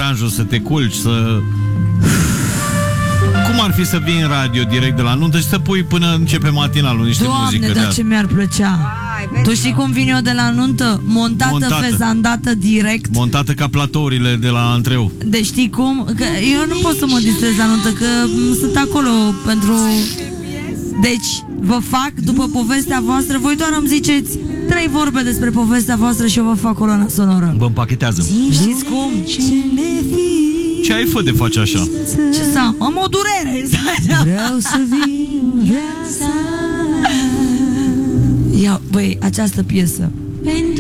aranjul, să te culci, să... Cum ar fi să vii în radio direct de la nuntă și să pui până începe matinalul niște muzică? Doamne, dar ce mi-ar plăcea. Tu știi cum vin eu de la nuntă? Montată, fezandată direct. Montată ca platourile de la Antreu. Deci știi cum? Că eu nu pot să mă distrez la nuntă, că sunt acolo pentru... Deci, vă fac, după povestea voastră, voi doar îmi ziceți 3 vorbe despre povestea voastră și eu vă fac coloana sonoră. Vă împachetează. Știți cum? Ce ai fă de faci așa? Ce să am? Am o durere. Vreau să vin viața. Ia, băi, această piesă